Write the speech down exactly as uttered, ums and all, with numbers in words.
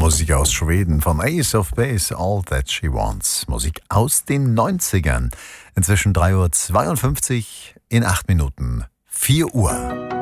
Musik aus Schweden von Ace of Base, All That She Wants. Musik aus den neunzigern. Inzwischen drei Uhr zweiundfünfzig, in acht Minuten vier Uhr.